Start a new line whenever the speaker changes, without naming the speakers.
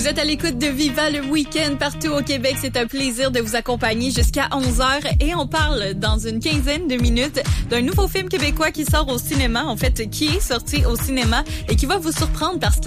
Vous êtes à l'écoute de Viva le Week-end partout au Québec. C'est un plaisir de vous accompagner jusqu'à 11h et on parle dans une quinzaine de minutes d'un nouveau film québécois qui sort au cinéma, en fait, qui est sorti au cinéma et qui va vous surprendre parce qu'il